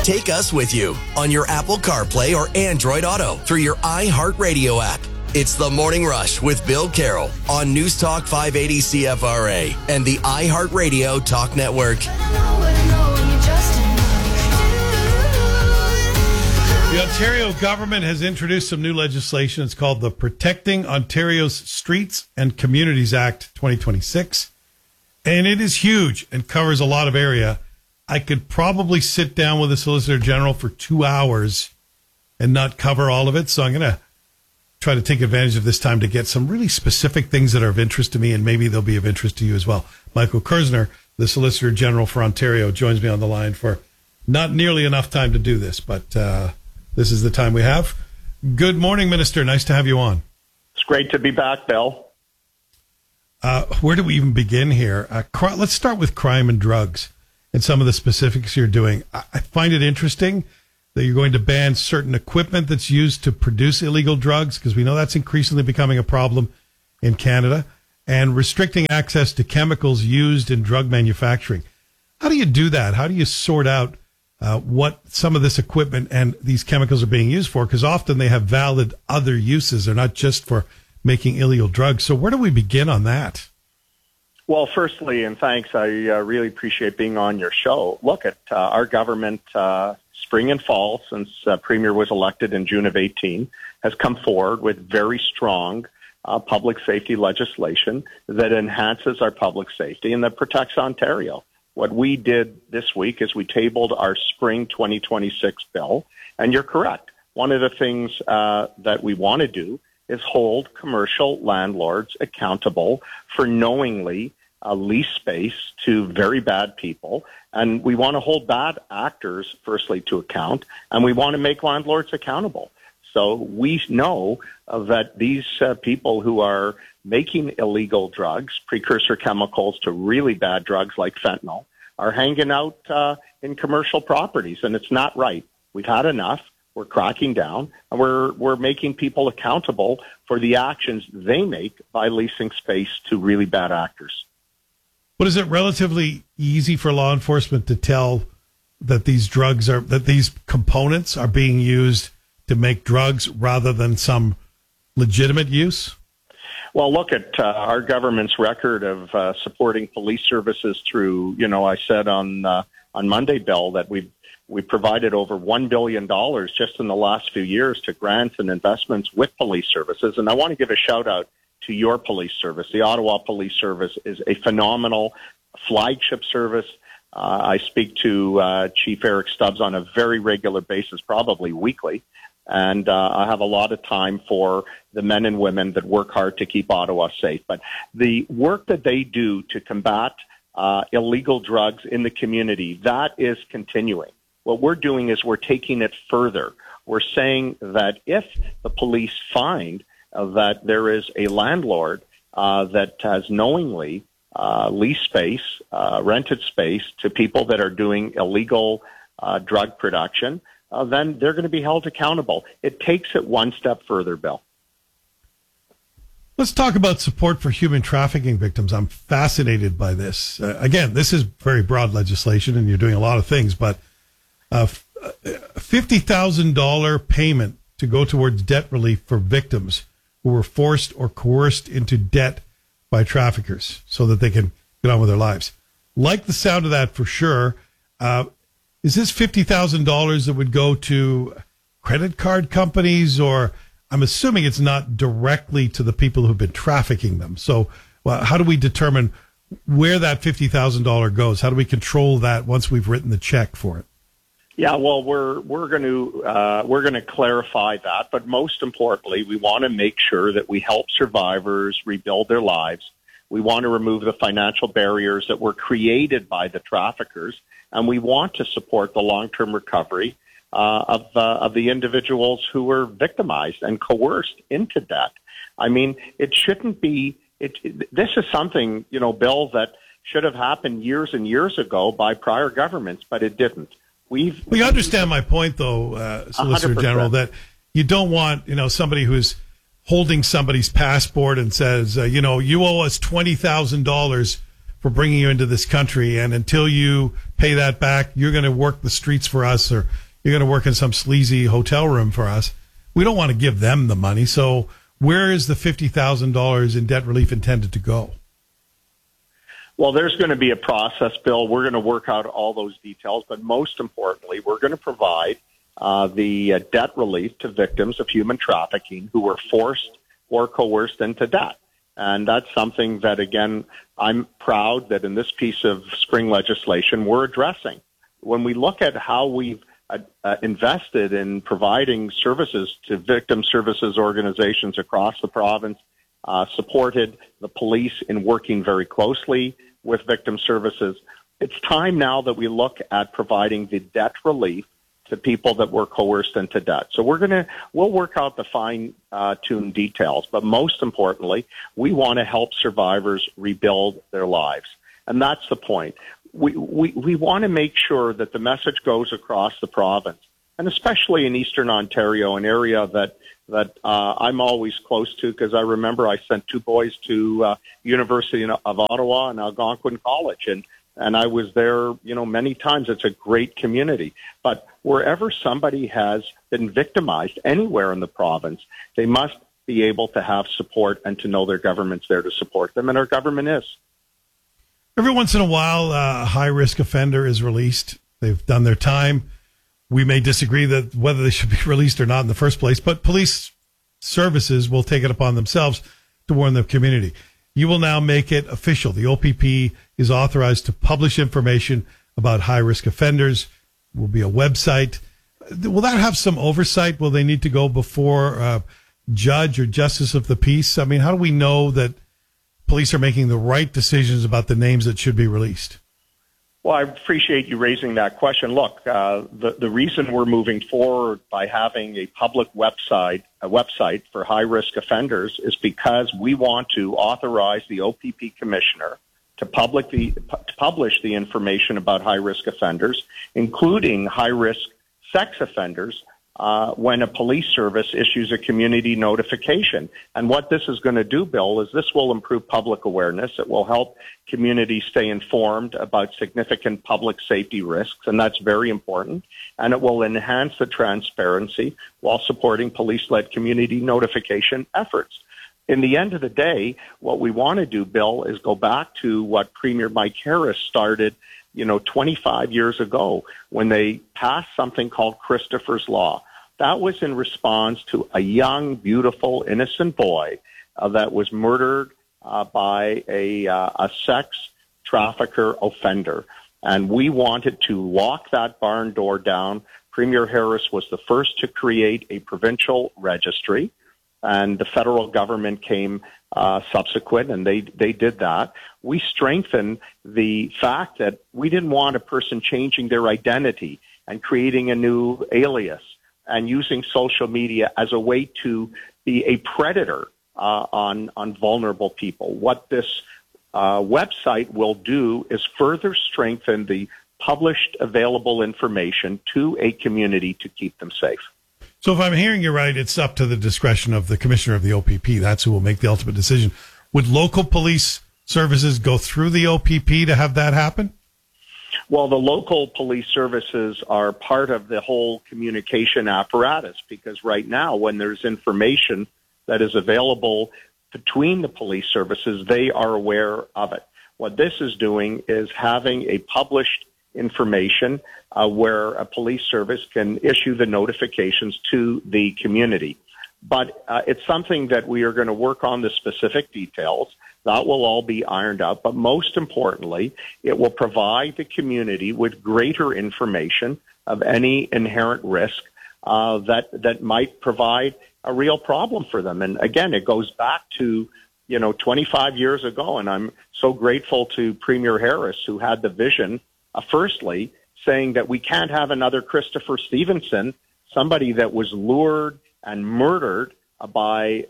Take us with you on your Apple CarPlay or Android Auto through your iHeartRadio app. It's The Morning Rush with Bill Carroll on News Talk 580 CFRA and the iHeartRadio Talk Network. The Ontario government has introduced some new legislation. It's called the Protecting Ontario's Streets and Communities Act 2026. And it is huge and covers a lot of area. I could probably sit down with the Solicitor General for 2 hours and not cover all of it. So I'm going to try to take advantage of this time to get some really specific things that are of interest to me, and maybe they'll be of interest to you as well. Michael Kerzner, the Solicitor General for Ontario, joins me on the line for not nearly enough time to do this, but this is the time we have. Good morning, Minister. Nice to have you on. It's great to be back, Bill. Where do we even begin here? Let's start with crime and drugs and some of the specifics you're doing. I find it interesting that you're going to ban certain equipment that's used to produce illegal drugs, because we know that's increasingly becoming a problem in Canada, and restricting access to chemicals used in drug manufacturing. How do you do that? How do you sort out what some of this equipment and these chemicals are being used for? Because often they have valid other uses. They're not just for making illegal drugs. So where do we begin on that? Well, firstly, and thanks, I really appreciate being on your show. Look at our government, spring and fall, since Premier was elected in June of 18, has come forward with very strong public safety legislation that enhances our public safety and that protects Ontario. What we did this week is we tabled our spring 2026 bill, and you're correct. One of the things that we want to do is hold commercial landlords accountable for knowingly lease space to very bad people. And we want to hold bad actors, firstly, to account, and we want to make landlords accountable. So we know that these people who are making illegal drugs, precursor chemicals to really bad drugs like fentanyl, are hanging out in commercial properties, and it's not right. We've had enough. We're cracking down, and we're making people accountable for the actions they make by leasing space to really bad actors. But is it relatively easy for law enforcement to tell that these components are being used to make drugs rather than some legitimate use? Well, look at our government's record of supporting police services through, I said on Monday, Bill, that we provided over $1 billion just in the last few years to grants and investments with police services. And I want to give a shout out to your police service. The Ottawa Police Service is a phenomenal flagship service. I speak to Chief Eric Stubbs on a very regular basis, probably weekly. And I have a lot of time for the men and women that work hard to keep Ottawa safe. But the work that they do to combat illegal drugs in the community, that is continuing. What we're doing is we're taking it further. We're saying that if the police find that there is a landlord that has knowingly leased space, rented space to people that are doing illegal drug production, then they're going to be held accountable. It takes it one step further, Bill. Let's talk about support for human trafficking victims. I'm fascinated by this. Again, this is very broad legislation, and you're doing a lot of things, but $50,000 payment to go towards debt relief for victims who were forced or coerced into debt by traffickers so that they can get on with their lives. Like the sound of that for sure. Is this $50,000 that would go to credit card companies, or I'm assuming it's not directly to the people who've been trafficking them? So how do we determine where that $50,000 goes? How do we control that once we've written the check for it? Yeah, well, we're going to clarify that, but most importantly, we want to make sure that we help survivors rebuild their lives. We want to remove the financial barriers that were created by the traffickers, and we want to support the long-term recovery of the individuals who were victimized and coerced into debt. I mean, it shouldn't be. This is something, Bill, that should have happened years and years ago by prior governments, but it didn't. We understand my point, though, Solicitor 100%. General, that you don't want, somebody who's holding somebody's passport and says, you owe us $20,000 for bringing you into this country. And until you pay that back, you're going to work the streets for us, or you're going to work in some sleazy hotel room for us. We don't want to give them the money. So where is the $50,000 in debt relief intended to go? Well, there's going to be a process, Bill. We're going to work out all those details. But most importantly, we're going to provide the debt relief to victims of human trafficking who were forced or coerced into debt. And that's something that, again, I'm proud that in this piece of spring legislation we're addressing. When we look at how we've invested in providing services to victim services organizations across the province, supported the police in working very closely with victim services, it's time now that we look at providing the debt relief to people that were coerced into debt. So we'll work out the fine-tuned details, but most importantly, we want to help survivors rebuild their lives. And that's the point. We want to make sure that the message goes across the province, and especially in Eastern Ontario, an area that I'm always close to, because I remember I sent two boys to University of Ottawa and Algonquin College, and I was there, many times. It's a great community. But wherever somebody has been victimized anywhere in the province, they must be able to have support and to know their government's there to support them, and our government is. Every once in a while, a high-risk offender is released. They've done their time. We may disagree that whether they should be released or not in the first place, but police services will take it upon themselves to warn the community. You will now make it official. The OPP is authorized to publish information about high-risk offenders. Will be a website. Will that have some oversight? Will they need to go before a judge or justice of the peace? I mean, how do we know that police are making the right decisions about the names that should be released? Well, I appreciate you raising that question. Look, the reason we're moving forward by having a public website for high-risk offenders is because we want to authorize the OPP commissioner to publish the information about high-risk offenders, including high-risk sex offenders, when a police service issues a community notification. And what this is going to do, Bill, is this will improve public awareness. It will help communities stay informed about significant public safety risks, and that's very important. And it will enhance the transparency while supporting police-led community notification efforts. In the end of the day, what we want to do, Bill, is go back to what Premier Mike Harris started 25 years ago when they passed something called Christopher's Law. That was in response to a young, beautiful, innocent boy that was murdered by a sex trafficker offender. And we wanted to lock that barn door down. Premier Harris was the first to create a provincial registry, and the federal government came subsequent, and they did that. We strengthened the fact that we didn't want a person changing their identity and creating a new alias and using social media as a way to be a predator on vulnerable people. What this website will do is further strengthen the published available information to a community to keep them safe. So if I'm hearing you right, it's up to the discretion of the commissioner of the OPP. That's who will make the ultimate decision. Would local police services go through the OPP to have that happen? Well, the local police services are part of the whole communication apparatus, because right now when there's information that is available between the police services, they are aware of it. What this is doing is having a published information where a police service can issue the notifications to the community. But it's something that we are going to work on the specific details. That will all be ironed out. But most importantly, it will provide the community with greater information of any inherent risk that might provide a real problem for them. And again, it goes back to 25 years ago, and I'm so grateful to Premier Harris, who had the vision, firstly, saying that we can't have another Christopher Stevenson, somebody that was lured and murdered by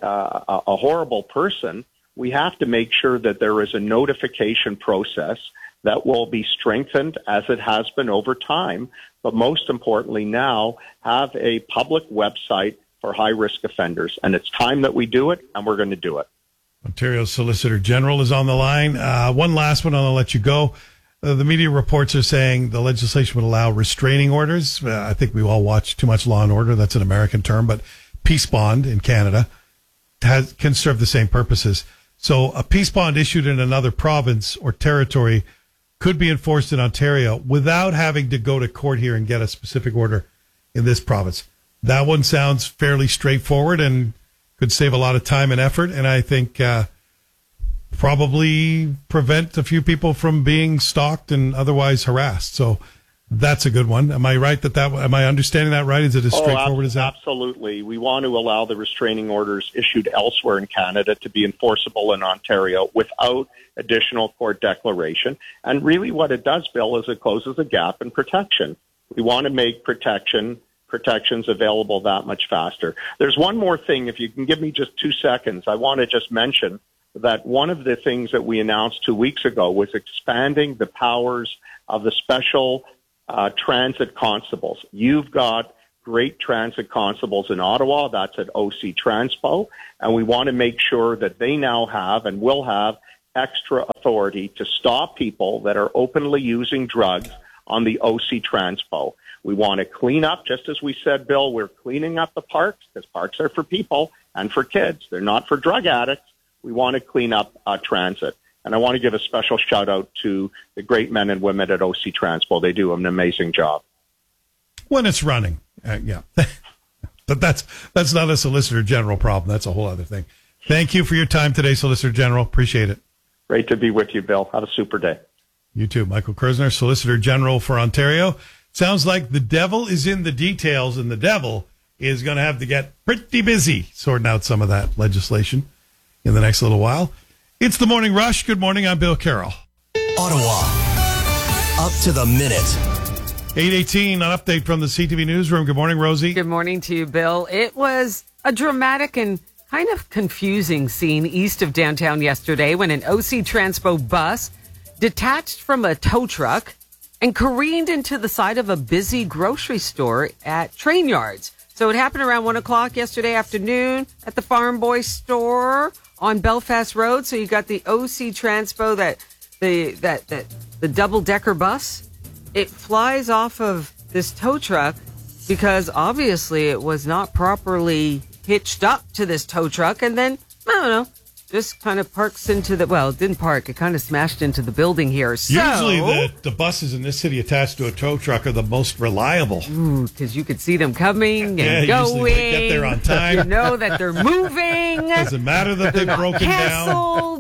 a horrible person. We have to make sure that there is a notification process that will be strengthened as it has been over time, but most importantly now have a public website for high-risk offenders. And it's time that we do it, and we're going to do it. Ontario's Solicitor General is on the line. One last one, and I'll let you go. The media reports are saying the legislation would allow restraining orders. I think we all watch too much Law and Order. That's an American term, but peace bond in Canada can serve the same purposes. So a peace bond issued in another province or territory could be enforced in Ontario without having to go to court here and get a specific order in this province. That one sounds fairly straightforward and could save a lot of time and effort, and I think probably prevent a few people from being stalked and otherwise harassed. So that's a good one. Am I right am I understanding that right? Is it as straightforward as that? Absolutely. We want to allow the restraining orders issued elsewhere in Canada to be enforceable in Ontario without additional court declaration. And really what it does, Bill, is it closes a gap in protection. We want to make protections available that much faster. There's one more thing. If you can give me just 2 seconds, I want to just mention that one of the things that we announced 2 weeks ago was expanding the powers of the special transit constables. You've got great transit constables in Ottawa. That's at OC Transpo. And we want to make sure that they now have and will have extra authority to stop people that are openly using drugs on the OC Transpo. We want to clean up, just as we said, Bill, we're cleaning up the parks because parks are for people and for kids. They're not for drug addicts. We want to clean up transit. And I want to give a special shout out to the great men and women at OC Transpo. They do an amazing job. When it's running, yeah. But that's not a Solicitor General problem. That's a whole other thing. Thank you for your time today, Solicitor General. Appreciate it. Great to be with you, Bill. Have a super day. You too. Michael Kersner, Solicitor General for Ontario. Sounds like the devil is in the details, and the devil is going to have to get pretty busy sorting out some of that legislation in the next little while. It's the Morning Rush. Good morning. I'm Bill Carroll. Ottawa. Up to the minute. 8:18, an update from the CTV Newsroom. Good morning, Rosie. Good morning to you, Bill. It was a dramatic and kind of confusing scene east of downtown yesterday when an OC Transpo bus detached from a tow truck and careened into the side of a busy grocery store at Train Yards. So it happened around 1 o'clock yesterday afternoon at the Farm Boy store on Belfast Road. So you got the OC Transpo, the double-decker bus. It flies off of this tow truck because obviously it was not properly hitched up to this tow truck. And then, I don't know, just kind of parks into the, well, it didn't park. It kind of smashed into the building here. So, usually the buses in this city attached to a tow truck are the most reliable. Because you could see them coming and going. Usually they get there on time. You know that they're moving. Doesn't matter that they've broken canceled.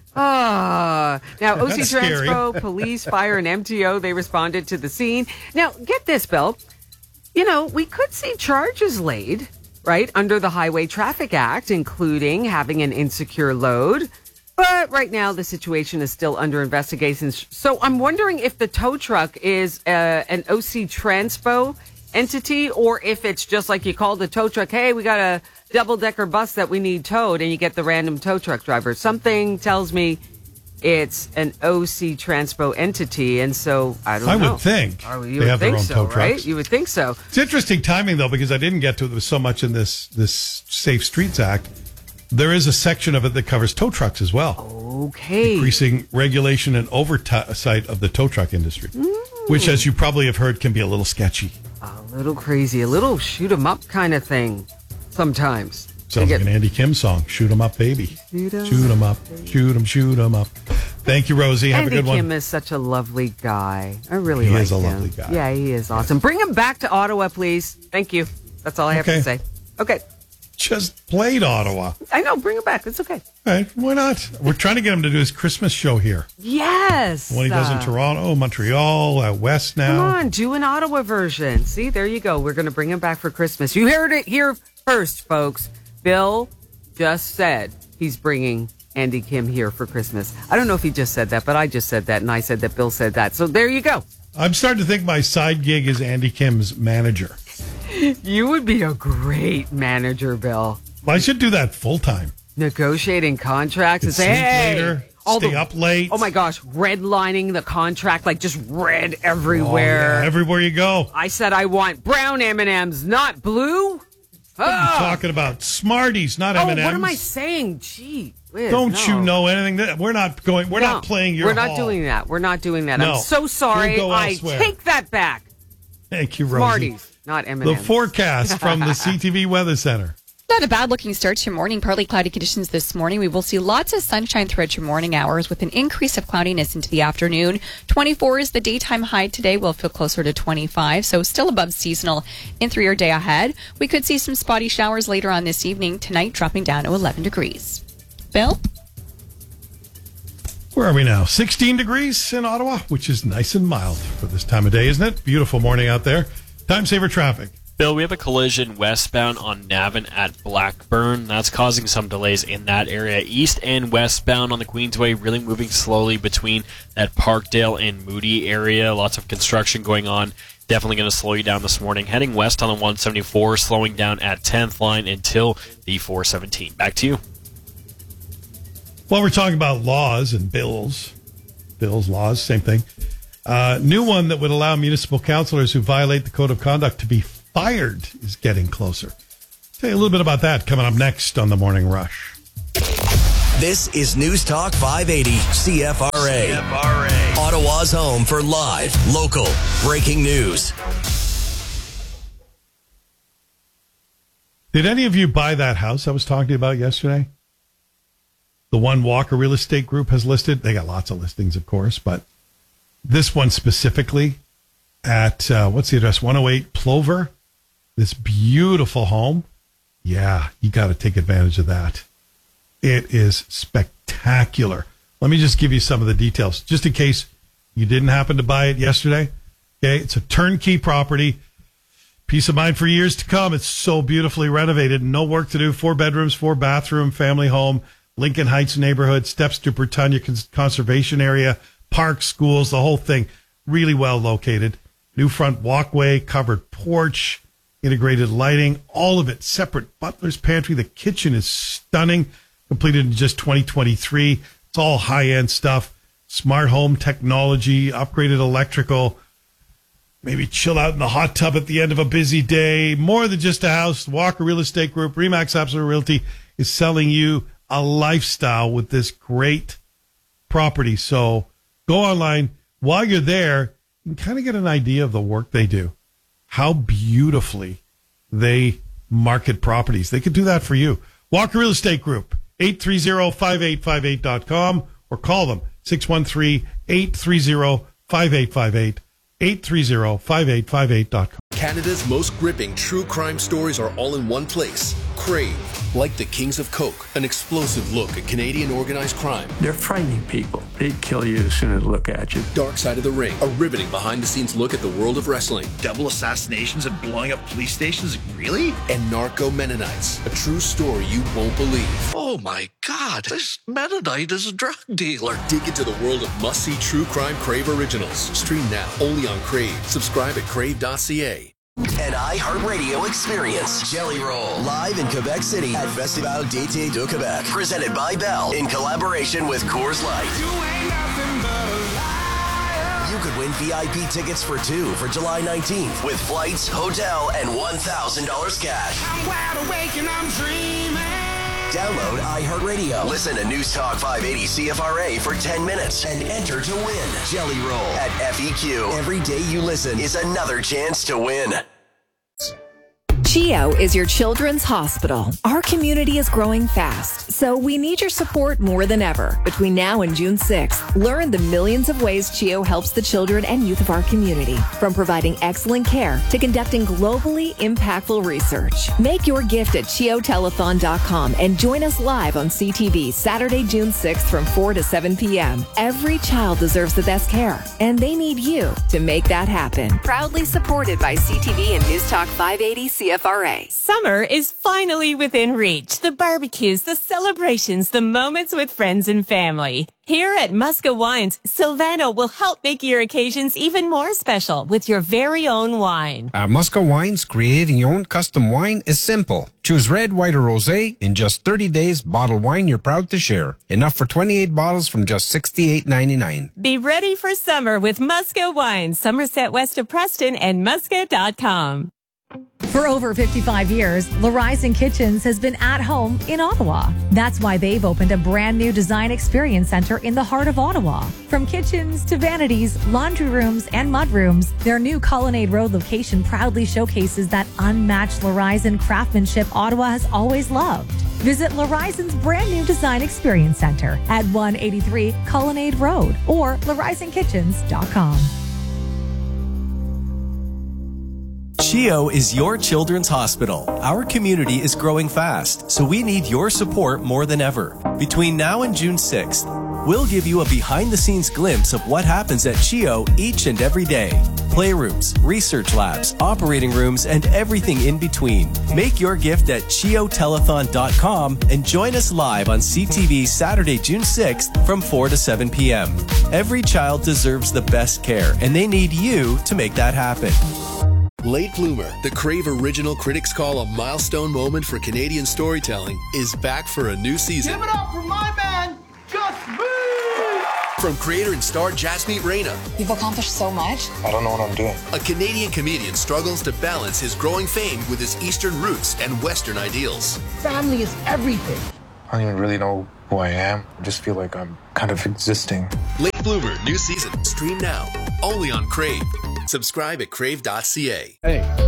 Now, OC That's scary. Transpo, police, fire, and MTO, they responded to the scene. Now, get this, Bill. You know, we could see charges laid, right, under the Highway Traffic Act, including having an insecure load. But right now, the situation is still under investigation. So I'm wondering if the tow truck is an OC Transpo entity, or if it's just like you call the tow truck, hey, we got a double-decker bus that we need towed, and you get the random tow truck driver. Something tells me it's an OC Transpo entity, and so I don't know. I would think they have their own tow trucks. Right? You would think so. It's interesting timing, though, because I didn't get to it. There was so much in this Safe Streets Act. There is a section of it that covers tow trucks as well. Okay. Increasing regulation and oversight of the tow truck industry, which, as you probably have heard, can be a little sketchy. A little crazy, a little shoot 'em up kind of thing sometimes. Sounds like an Andy Kim song. Shoot 'em up, baby. Shoot 'em up. Shoot 'em up. Thank you, Rosie. Have Andy a good one. Kim is such a lovely guy. I really like him. He is a lovely guy. Yeah, he is awesome. Bring him back to Ottawa, please. Thank you. That's all I have to say. Okay. Just played Ottawa. I know. Bring him back. It's okay. All right. Why not? We're trying to get him to do his Christmas show here. Yes. When he does in Toronto, Montreal, West now. Come on. Do an Ottawa version. See, there you go. We're going to bring him back for Christmas. You heard it here first, folks. Bill just said he's bringing Andy Kim here for Christmas. I don't know if he just said that, but I just said that, and I said that Bill said that. So there you go. I'm starting to think my side gig is Andy Kim's manager. You would be a great manager, Bill. Well, I should do that full time. Negotiating contracts and say, hey, later, stay up late. Oh my gosh, redlining the contract, like just red everywhere. Oh, yeah, everywhere you go. I said I want brown M&Ms, not blue. What are you talking about? Smarties, not M&Ms. What am I saying? Gee. whiz. Don't you know anything? We're not going. We're not playing your. We're not hall. doing that. We're not doing that. No. I'm so sorry. We'll go I elsewhere. take that back. Thank you, Rosie. Smarties, not M&Ms. The forecast from the CTV Weather Center. Not a bad looking start to your morning. Partly cloudy conditions this morning. We will see lots of sunshine throughout your morning hours with an increase of cloudiness into the afternoon. 24 is the daytime high today. We'll feel closer to 25, so still above seasonal in through your day ahead. We could see some spotty showers later on this evening. Tonight dropping down to 11 degrees. Bill? Where are we now? 16 degrees in Ottawa, which is nice and mild for this time of day, isn't it? Beautiful morning out there. Time saver traffic. Bill, we have a collision westbound on Navan at Blackburn. That's causing some delays in that area. East and westbound on the Queensway, really moving slowly between that Parkdale and Moody area. Lots of construction going on. Definitely going to slow you down this morning. Heading west on the 174, slowing down at 10th line until the 417. Back to you. Well, we're talking about laws and bills. Bills, laws, same thing. New one that would allow municipal councillors who violate the code of conduct to be fired is getting closer. Tell you a little bit about that coming up next on the Morning Rush. This is News Talk 580 CFRA. Ottawa's home for live, local, breaking news. Did any of you buy that house I was talking to you about yesterday? The one Walker Real Estate Group has listed. They got lots of listings, of course, but this one specifically at, what's the address? 108 Plover. This beautiful home. Yeah, you got to take advantage of that. It is spectacular. Let me just give you some of the details, just in case you didn't happen to buy it yesterday. Okay, it's a turnkey property. Peace of mind for years to come. It's so beautifully renovated. No work to do. 4 bedrooms, 4 bathroom, family home. Lincoln Heights neighborhood, steps to Britannia Conservation Area, parks, schools, the whole thing. Really well located. New front walkway, covered porch, integrated lighting, all of it. Separate butler's pantry. The kitchen is stunning. Completed in just 2023. It's all high-end stuff. Smart home technology, upgraded electrical. Maybe chill out in the hot tub at the end of a busy day. More than just a house. Walker Real Estate Group, Remax Absolute Realty is selling you a lifestyle with this great property. So go online. While you're there, you can kind of get an idea of the work they do, how beautifully they market properties. They could do that for you. Walker Real Estate Group, 830-5858.com, or call them, 613-830-5858, 830-5858.com. Canada's most gripping true crime stories are all in one place. Crave. Like the Kings of Coke, an explosive look at Canadian organized crime. They're frightening people. They'd kill you as soon as they look at you. Dark Side of the Ring, a riveting behind-the-scenes look at the world of wrestling. Double assassinations and blowing up police stations? Really? And Narco Mennonites, a true story you won't believe. Oh my God, this Mennonite is a drug dealer. Dig into the world of must-see true crime Crave originals. Stream now, only on Crave. Subscribe at crave.ca. An iHeartRadio experience. Jelly Roll. Live in Quebec City at Festival d'été de Québec. Presented by Bell in collaboration with Coors Light. You could win VIP tickets for 2 for July 19th with flights, hotel, and $1,000 cash. I'm wide awake and I'm dreaming. Download iHeartRadio. Listen to News Talk 580 CFRA for 10 minutes and enter to win. Jelly Roll at FEQ. Every day you listen is another chance to win. CHEO is your children's hospital. Our community is growing fast, so we need your support more than ever. Between now and June 6th, learn the millions of ways CHEO helps the children and youth of our community, from providing excellent care to conducting globally impactful research. Make your gift at CHEOtelethon.com and join us live on CTV Saturday, June 6th from 4 to 7 p.m. Every child deserves the best care, and they need you to make that happen. Proudly supported by CTV and News Talk 580 CFRA. Summer is finally within reach. The barbecues, the celebrations, the moments with friends and family. Here at Musca Wines, Silvano will help make your occasions even more special with your very own wine. At Musca Wines, creating your own custom wine is simple. Choose red, white, or rosé. In just 30 days, bottle wine you're proud to share. Enough for 28 bottles from just $68.99. Be ready for summer with Musca Wines, Somerset West of Preston, and Musca.com. For over 55 years, Larizon Kitchens has been at home in Ottawa. That's why they've opened a brand new design experience center in the heart of Ottawa. From kitchens to vanities, laundry rooms, and mudrooms, their new Colonnade Road location proudly showcases that unmatched Larizon craftsmanship Ottawa has always loved. Visit Larizon's brand new design experience center at 183 Colonnade Road or LarizonKitchens.com. CHEO is your children's hospital. Our community is growing fast, so we need your support more than ever. Between now and June 6th, we'll give you a behind-the-scenes glimpse of what happens at CHEO each and every day. Playrooms, research labs, operating rooms, and everything in between. Make your gift at CHEOtelethon.com and join us live on CTV Saturday, June 6th from 4 to 7 p.m. Every child deserves the best care, and they need you to make that happen. Late Bloomer, the Crave original critics call a milestone moment for Canadian storytelling, is back for a new season. Give it up for my man, Just Me! From creator and star Jasmeet Reyna. You've accomplished so much. I don't know what I'm doing. A Canadian comedian struggles to balance his growing fame with his Eastern roots and Western ideals. Family is everything. I don't even really know who I am. I just feel like I'm kind of existing. Late Bloomer, new season. Stream now. Only on Crave. Subscribe at crave.ca. Hey.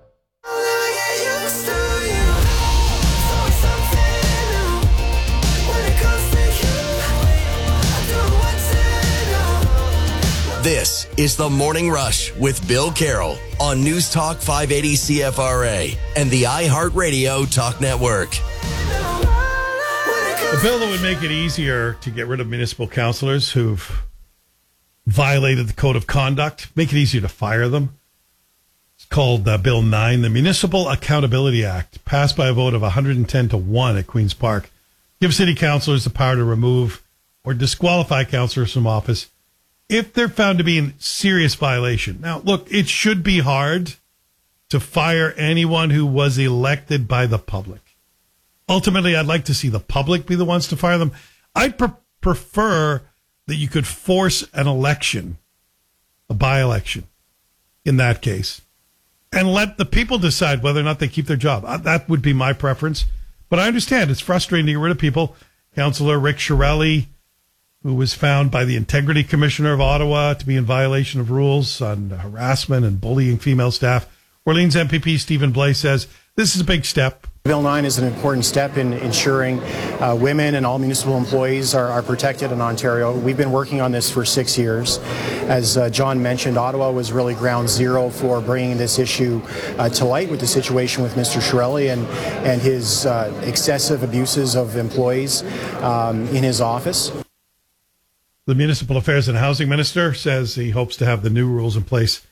This is the Morning Rush with Bill Carroll on News Talk 580 CFRA and the iHeartRadio Talk Network. A bill that would make it easier to get rid of municipal councillors who've violated the code of conduct, make it easier to fire them. It's called Bill 9, the Municipal Accountability Act, passed by a vote of 110 to 1 at Queen's Park. Gives city councillors the power to remove or disqualify councillors from office if they're found to be in serious violation. Now, look, it should be hard to fire anyone who was elected by the public. Ultimately, I'd like to see the public be the ones to fire them. I'd prefer that you could force an election, a by-election, in that case, and let the people decide whether or not they keep their job. That would be my preference. But I understand it's frustrating to get rid of people. Councillor Rick Shirelli, who was found by the Integrity Commissioner of Ottawa to be in violation of rules on harassment and bullying female staff. Orleans MPP Stephen Blais says this is a big step. Bill 9 is an important step in ensuring women and all municipal employees are protected in Ontario. We've been working on this for 6 years. As John mentioned, Ottawa was really ground zero for bringing this issue to light with the situation with Mr. Shirelli and his excessive abuses of employees in his office. The Municipal Affairs and Housing Minister says he hopes to have the new rules in place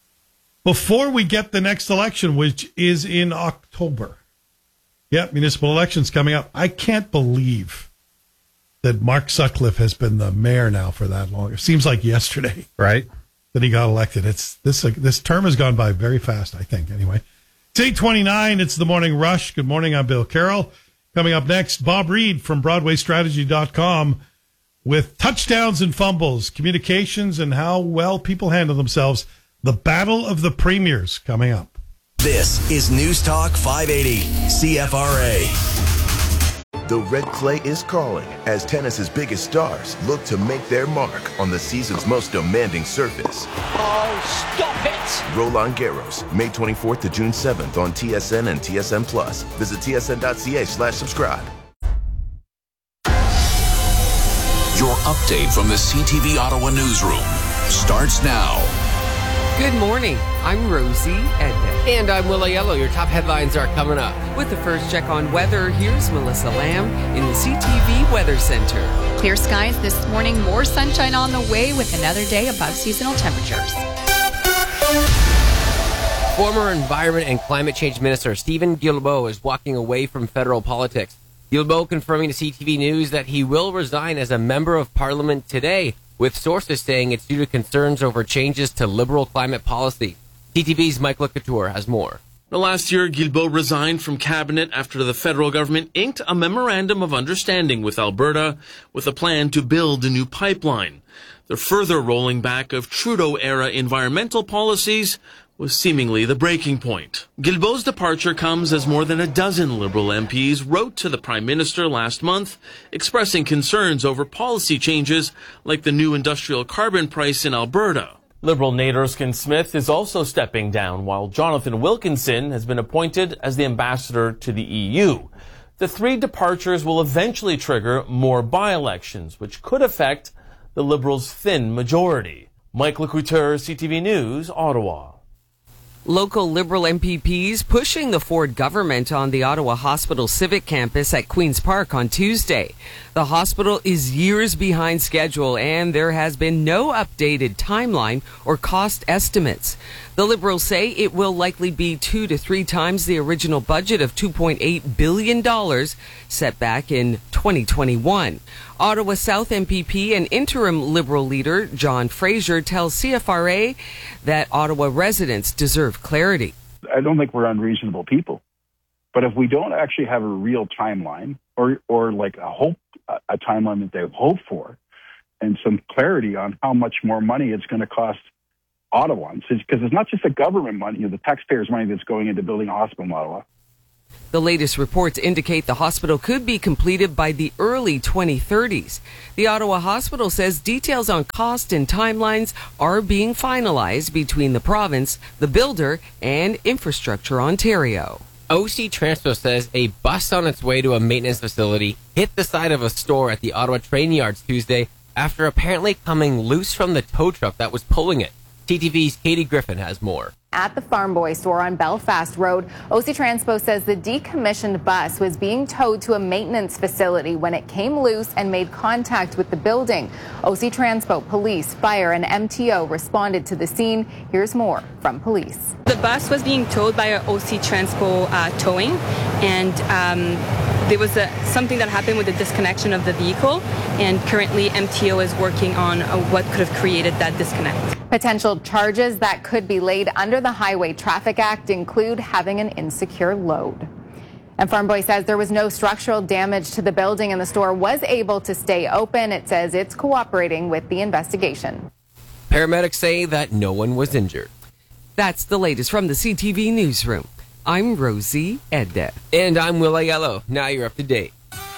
before we get the next election, which is in October. Yeah, municipal elections coming up. I can't believe that Mark Sutcliffe has been the mayor now for that long. It seems like yesterday, right, that he got elected. It's this term has gone by very fast, I think, anyway. It's 8:29. It's the Morning Rush. Good morning. I'm Bill Carroll. Coming up next, Bob Reed from BroadwayStrategy.com with touchdowns and fumbles, communications, and how well people handle themselves. The Battle of the Premiers coming up. This is News Talk 580 CFRA. The Red Clay is calling as tennis's biggest stars look to make their mark on the season's most demanding surface. Oh, stop it! Roland Garros, May 24th to June 7th on TSN and TSN Plus. Visit tsn.ca/subscribe. Your update from the CTV Ottawa newsroom starts now. Good morning. I'm Rosie Edna. And I'm Willa Yellow. Your top headlines are coming up. With the first check on weather, here's Melissa Lamb in the CTV Weather Center. Clear skies this morning, more sunshine on the way with another day above seasonal temperatures. Former Environment and Climate Change Minister Stephen Guilbeault is walking away from federal politics. Guilbeault confirming to CTV News that he will resign as a member of Parliament today, with sources saying it's due to concerns over changes to Liberal climate policy. CTV's Mike LeCouture has more. Last year, Guilbeault resigned from cabinet after the federal government inked a memorandum of understanding with Alberta with a plan to build a new pipeline. The further rolling back of Trudeau-era environmental policies was seemingly the breaking point. Guilbeault's departure comes as more than a dozen Liberal MPs wrote to the Prime Minister last month, expressing concerns over policy changes like the new industrial carbon price in Alberta. Liberal Nate Erskine-Smith is also stepping down, while Jonathan Wilkinson has been appointed as the ambassador to the EU. The three departures will eventually trigger more by-elections, which could affect the Liberals' thin majority. Mike Lecouteur, CTV News, Ottawa. Local Liberal MPPs pushing the Ford government on the Ottawa Hospital Civic Campus at Queen's Park on Tuesday. The hospital is years behind schedule and there has been no updated timeline or cost estimates. The Liberals say it will likely be 2 to 3 times the original budget of $2.8 billion set back in 2021. Ottawa South MPP and interim Liberal leader John Fraser tells CFRA that Ottawa residents deserve clarity. I don't think we're unreasonable people, but if we don't actually have a real timeline or like a timeline that they've hoped for, and some clarity on how much more money it's going to cost Ottawans, because it's not just the government money, the taxpayers' money that's going into building a hospital in Ottawa. The latest reports indicate the hospital could be completed by the early 2030s. The Ottawa Hospital says details on cost and timelines are being finalized between the province, the builder, and Infrastructure Ontario. OC Transpo says a bus on its way to a maintenance facility hit the side of a store at the Ottawa train yards Tuesday after apparently coming loose from the tow truck that was pulling it. TTV's Katie Griffin has more. At the Farm Boy store on Belfast Road, OC Transpo says the decommissioned bus was being towed to a maintenance facility when it came loose and made contact with the building. OC Transpo, police, fire, and MTO responded to the scene. Here's more from police. The bus was being towed by OC Transpo towing, and there was something that happened with the disconnection of the vehicle, and currently MTO is working on what could have created that disconnect. Potential charges that could be laid under the Highway Traffic Act include having an insecure load. And Farm Boy says there was no structural damage to the building and the store was able to stay open. It says it's cooperating with the investigation. Paramedics say that no one was injured. That's the latest from the CTV Newsroom. I'm Rosie Edda. And I'm Will Aiello. Now you're up to date.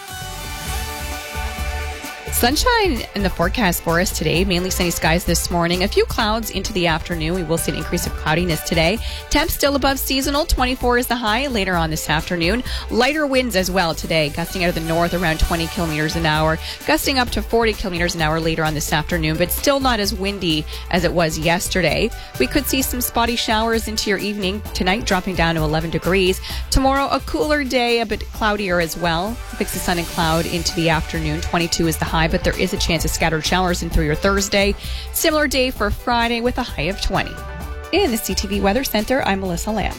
Sunshine in the forecast for us today. Mainly sunny skies this morning. A few clouds into the afternoon. We will see an increase of cloudiness today. Temps still above seasonal. 24 is the high later on this afternoon. Lighter winds as well today. Gusting out of the north around 20 kilometers an hour. Gusting up to 40 kilometers an hour later on this afternoon. But still not as windy as it was yesterday. We could see some spotty showers into your evening. Tonight dropping down to 11 degrees. Tomorrow a cooler day. A bit cloudier as well. Mix of sun and cloud into the afternoon. 22 is the high. But there is a chance of scattered showers in through your Thursday. Similar day for Friday with a high of 20. In the CTV Weather Center, I'm Melissa Lamb.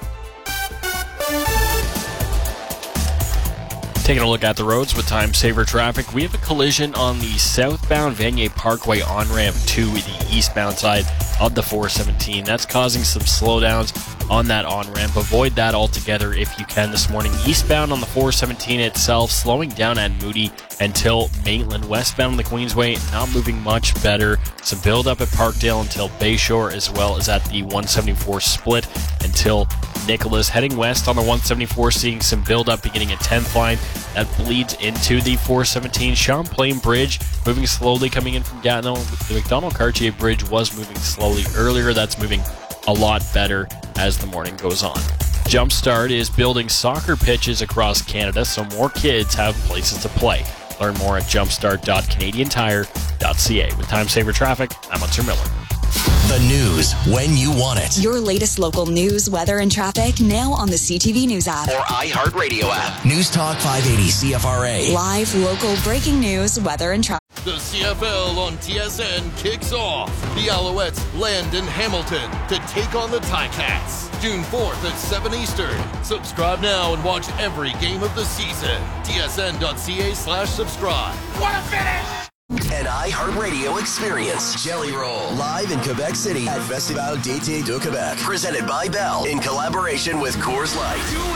Taking a look at the roads with time saver traffic, we have a collision on the southbound Vanier Parkway on-ramp to the eastbound side of the 417. That's causing some slowdowns on that on-ramp. Avoid that altogether if you can this morning. Eastbound on the 417 itself, slowing down at Moody until Maitland. Westbound on the Queensway, not moving much better. Some build-up at Parkdale until Bayshore, as well as at the 174 split until Nicholas. Heading west on the 174, seeing some build-up beginning at 10th line. That bleeds into the 417 Champlain Bridge, moving slowly coming in from Gatineau. The McDonald-Cartier Bridge was moving slowly earlier. That's moving a lot better as the morning goes on. Jumpstart is building soccer pitches across Canada so more kids have places to play. Learn more at jumpstart.canadiantire.ca. With time saver traffic, I'm Hunter Miller. The news when you want it. Your latest local news, weather, and traffic now on the CTV News app. Or iHeartRadio app. News Talk 580 CFRA. Live, local, breaking news, weather, and traffic. The CFL on TSN kicks off. The Alouettes land in Hamilton to take on the Ticats. June 4th at 7 Eastern. Subscribe now and watch every game of the season. tsn.ca/subscribe. What a finish! An iHeartRadio experience. Jelly Roll. Live in Quebec City at Festival d'été de Québec. Presented by Bell in collaboration with Coors Light.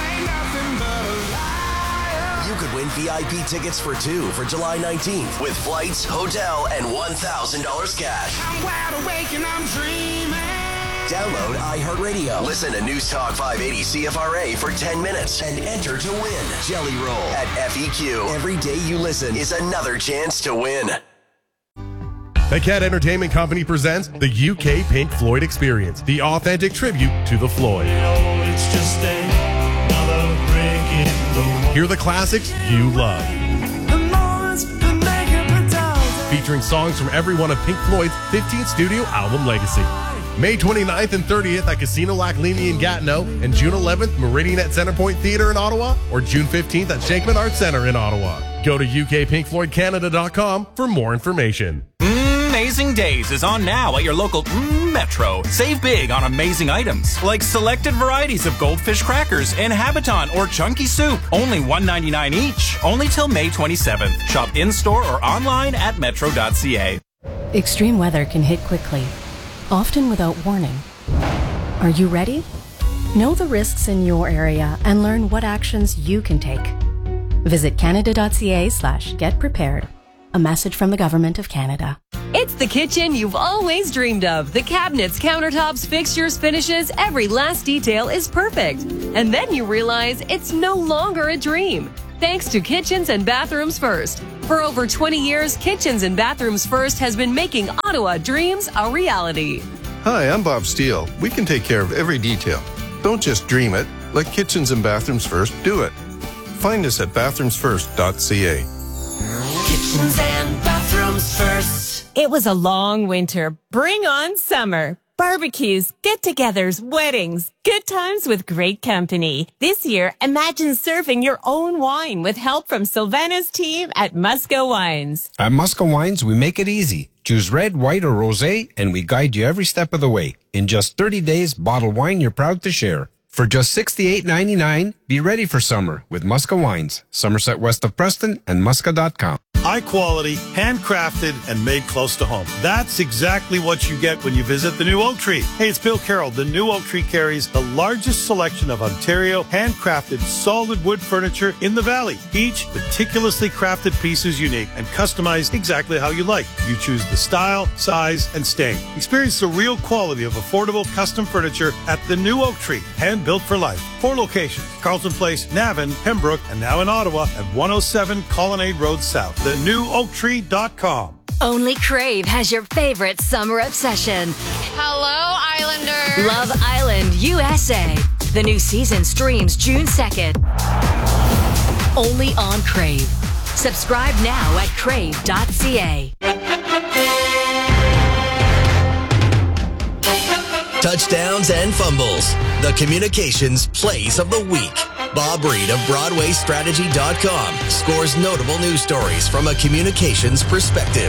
You could win VIP tickets for 2 for July 19th with flights, hotel, and $1,000 cash. I'm wide awake and I'm dreaming. Download iHeartRadio. Listen to News Talk 580 CFRA for 10 minutes and enter to win. Jelly Roll at FEQ. Every day you listen is another chance to win. The Cat Entertainment Company presents the UK Pink Floyd Experience, the authentic tribute to the Floyd. It's just another break in the Hear the classics you love. Featuring songs from every one of Pink Floyd's 15th studio album legacy. May 29th and 30th at Casino Lac Leamy in Gatineau, and June 11th, Meridian at Centrepoint Theatre in Ottawa, or June 15th at Shankman Arts Centre in Ottawa. Go to ukpinkfloydcanada.com for more information. Amazing Days is on now at your local Metro. Save big on amazing items like selected varieties of goldfish crackers and Habiton or Chunky Soup. Only $1.99 each. Only till May 27th. Shop in-store or online at metro.ca. Extreme weather can hit quickly, often without warning. Are you ready? Know the risks in your area and learn what actions you can take. Visit canada.ca/getprepared. A message from the Government of Canada. It's the kitchen you've always dreamed of. The cabinets, countertops, fixtures, finishes, every last detail is perfect. And then you realize it's no longer a dream. Thanks to Kitchens and Bathrooms First. For over 20 years, Kitchens and Bathrooms First has been making Ottawa dreams a reality. Hi, I'm Bob Steele. We can take care of every detail. Don't just dream it. Let Kitchens and Bathrooms First do it. Find us at bathroomsfirst.ca. Kitchens and Bathrooms First. It was a long winter. Bring on summer. Barbecues, get-togethers, weddings, good times with great company. This year, imagine serving your own wine with help from Sylvana's team at Musco Wines. At Musco Wines, we make it easy. Choose red, white, or rosé, and we guide you every step of the way. In just 30 days, bottled wine you're proud to share. For just $68.99, be ready for summer with Musco Wines, Somerset west of Preston, and Musca.com. High quality, handcrafted, and made close to home. That's exactly what you get when you visit the new Oak Tree. Hey, it's Bill Carroll. The new Oak Tree carries the largest selection of Ontario handcrafted solid wood furniture in the valley. Each meticulously crafted piece is unique and customized exactly how you like. You choose the style, size, and stain. Experience the real quality of affordable custom furniture at the new Oak Tree, hand built for life. 4 locations: Carlton Place, Navan, Pembroke, and now in Ottawa at 107 Colonnade Road South. TheNewOakTree.com. Only Crave has your favorite summer obsession. Hello, Islander. Love Island, USA. The new season streams June 2nd. Only on Crave. Subscribe now at crave.ca. Touchdowns and fumbles. The communications plays of the week. Bob Reed of BroadwayStrategy.com scores notable news stories from a communications perspective.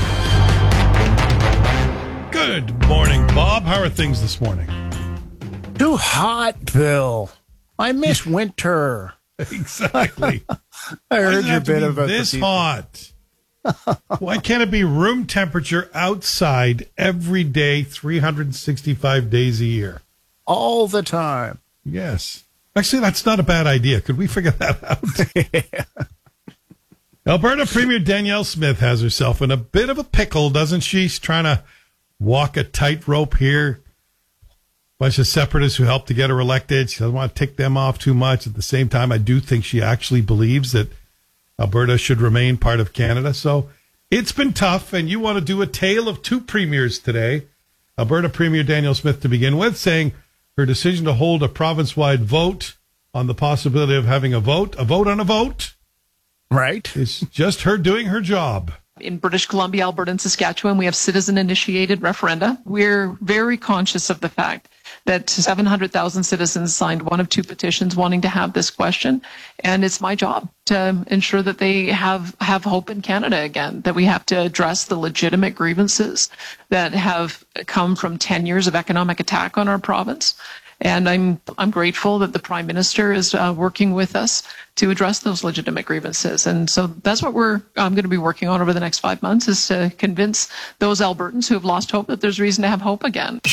Good morning, Bob. How are things this morning? Too hot, Bill. I miss winter. Exactly. I heard your bit about this hot. Why can't it be room temperature outside every day, 365 days a year? All the time. Yes. Actually, that's not a bad idea. Could we figure that out? Yeah. Alberta Premier Danielle Smith has herself in a bit of a pickle, doesn't she? She's trying to walk a tightrope here. Bunch of separatists who helped to get her elected. She doesn't want to tick them off too much. At the same time, I do think she actually believes that Alberta should remain part of Canada. So it's been tough, and you want to do a tale of two premiers today. Alberta Premier Danielle Smith to begin with, saying her decision to hold a province-wide vote on the possibility of having a vote on a vote. Right. It's just her doing her job. In British Columbia, Alberta, and Saskatchewan, we have citizen-initiated referenda. We're very conscious of the fact that 700,000 citizens signed one of 2 petitions wanting to have this question. And it's my job to ensure that they have hope in Canada again, that we have to address the legitimate grievances that have come from 10 years of economic attack on our province. And I'm grateful that the Prime Minister is working with us to address those legitimate grievances. And so that's what I'm going to be working on over the next 5 months, is to convince those Albertans who have lost hope that there's reason to have hope again.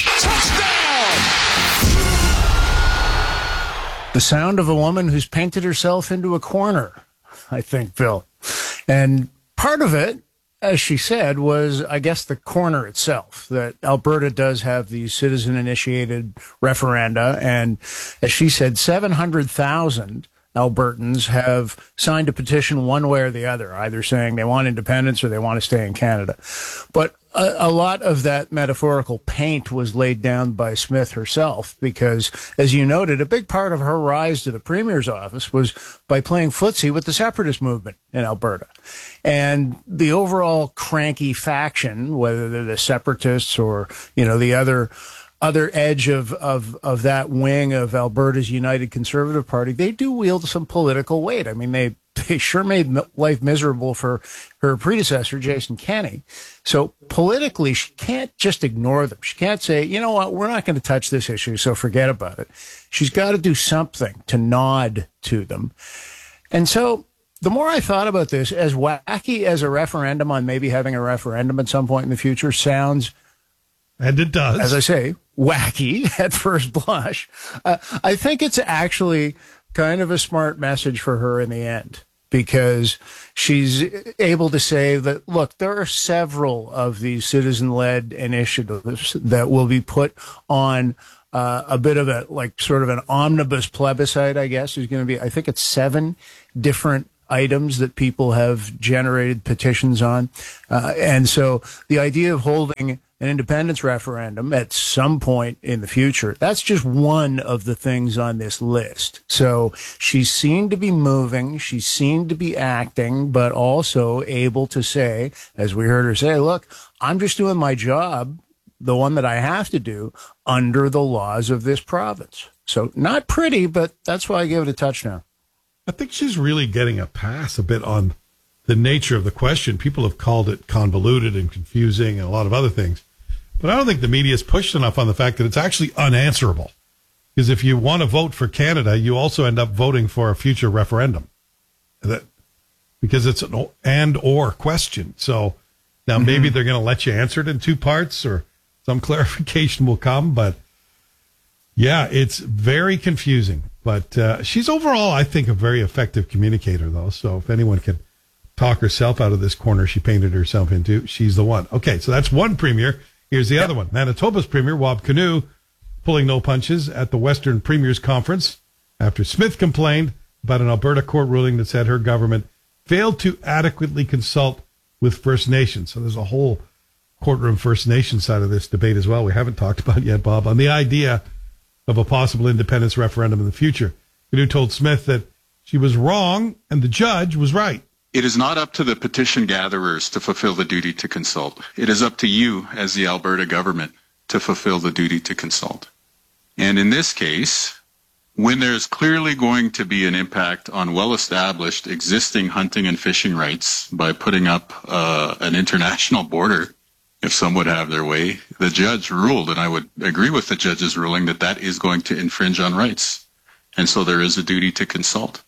The sound of a woman who's painted herself into a corner, I think, Bill. And part of it as she said, was, I guess, the corner itself, that Alberta does have these citizen-initiated referenda. And as she said, 700,000 Albertans have signed a petition one way or the other, either saying they want independence or they want to stay in Canada. But a lot of that metaphorical paint was laid down by Smith herself because, as you noted, a big part of her rise to the Premier's office was by playing footsie with the separatist movement in Alberta. And the overall cranky faction, whether they're the separatists or, the other edge of that wing of Alberta's United Conservative Party, they do wield some political weight. I mean, they sure made life miserable for her predecessor, Jason Kenney. So politically, she can't just ignore them. She can't say, you know what, we're not going to touch this issue, so forget about it. She's got to do something to nod to them. And so the more I thought about this, as wacky as a referendum on maybe having a referendum at some point in the future sounds, and it does, as I say, wacky at first blush, I think it's actually kind of a smart message for her in the end, because she's able to say that, look, there are several of these citizen-led initiatives that will be put on a bit of sort of an omnibus plebiscite, I guess. There's going to be, I think it's 7 different items that people have generated petitions on. And so the idea of holding an independence referendum at some point in the future, that's just one of the things on this list. So she's seen to be moving, she's seen to be acting, but also able to say, as we heard her say, look, I'm just doing my job, the one that I have to do, under the laws of this province. So not pretty, but that's why I give it a touchdown. I think she's really getting a pass a bit on the nature of the question. People have called it convoluted and confusing and a lot of other things. But I don't think the media has pushed enough on the fact that it's actually unanswerable. Because if you want to vote for Canada, you also end up voting for a future referendum. Because it's an and/or question. So now maybe they're going to let you answer it in 2 parts, or some clarification will come. But yeah, it's very confusing. But she's overall, I think, a very effective communicator, though. So if anyone can talk herself out of this corner she painted herself into, she's the one. Okay, so that's one premier. Here's the other one. Manitoba's Premier, Wab Kinew, pulling no punches at the Western Premiers Conference after Smith complained about an Alberta court ruling that said her government failed to adequately consult with First Nations. So there's a whole courtroom First Nation side of this debate as well we haven't talked about yet, Bob, on the idea of a possible independence referendum in the future. Kinew told Smith that she was wrong and the judge was right. It is not up to the petition gatherers to fulfill the duty to consult. It is up to you as the Alberta government to fulfill the duty to consult. And in this case, when there's clearly going to be an impact on well-established existing hunting and fishing rights by putting up an international border, if some would have their way, the judge ruled, and I would agree with the judge's ruling, that that is going to infringe on rights. And so there is a duty to consult.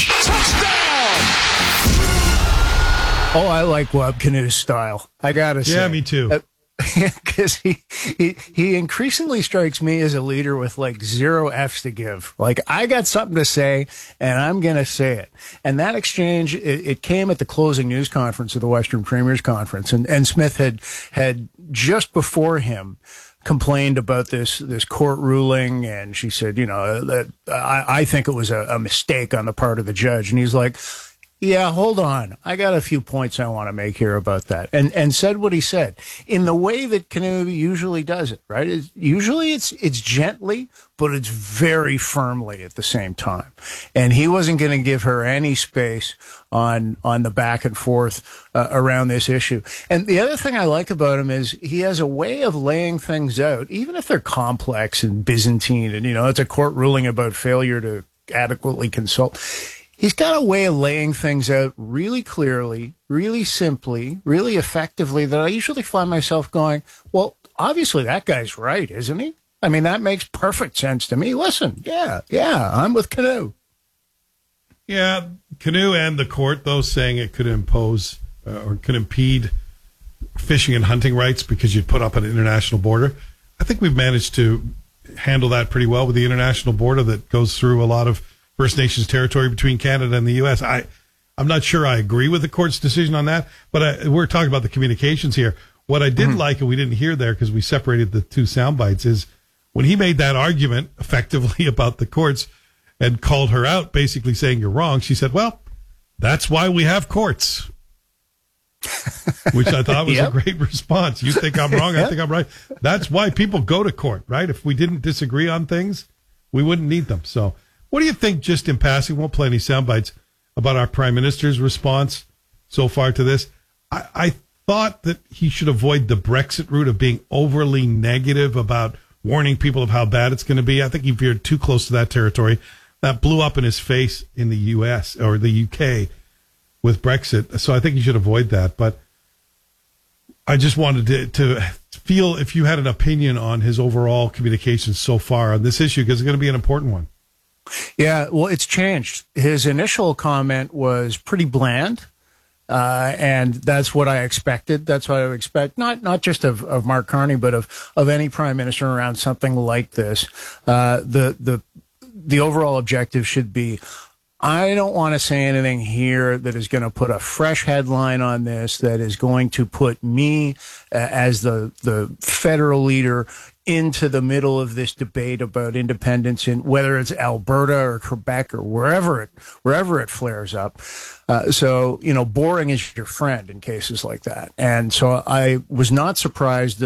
Oh, I like Wab Kinew's style. I gotta say. Yeah, me too. Because he increasingly strikes me as a leader with like 0 F's to give. Like, I got something to say, and I'm going to say it. And that exchange, it came at the closing news conference of the Western Premiers Conference. And Smith had just before him complained about this court ruling, and she said, that I think it was a mistake on the part of the judge. And he's like, yeah, hold on. I got a few points I want to make here about that. And said what he said in the way that Kinew usually does it, right? Usually it's gently, but it's very firmly at the same time. And he wasn't going to give her any space on the back and forth around this issue. And the other thing I like about him is he has a way of laying things out, even if they're complex and Byzantine, and, it's a court ruling about failure to adequately consult. He's got a way of laying things out really clearly, really simply, really effectively, that I usually find myself going, well, obviously that guy's right, isn't he? I mean, that makes perfect sense to me. Listen, yeah, I'm with Kinew. Yeah, Kinew and the court, though, saying it could impose or could impede fishing and hunting rights because you'd put up an international border. I think we've managed to handle that pretty well with the international border that goes through a lot of First Nations territory between Canada and the U.S. I I'm not sure I agree with the court's decision on that, but we're talking about the communications here. What I did like, and we didn't hear there because we separated the two sound bites, is when he made that argument effectively about the courts and called her out, basically saying you're wrong, she said, well, that's why we have courts. Which I thought was a great response. You think I'm wrong, I think I'm right. That's why people go to court, right? If we didn't disagree on things, we wouldn't need them. So what do you think, just in passing, won't play any sound bites, about our prime minister's response so far to this? I thought that he should avoid the Brexit route of being overly negative about warning people of how bad it's going to be. I think he veered too close to that territory. That blew up in his face in the U.S. or the UK with Brexit. So I think you should avoid that. But I just wanted to feel if you had an opinion on his overall communications so far on this issue, because it's going to be an important one. Yeah, well, it's changed. His initial comment was pretty bland, and that's what I expected. That's what I would expect, not just of Mark Carney, but of any prime minister around something like this. The overall objective should be, I don't want to say anything here that is going to put a fresh headline on this, that is going to put me as the federal leader into the middle of this debate about independence in whether it's Alberta or Quebec or wherever it flares up. So, boring is your friend in cases like that. And so I was not surprised that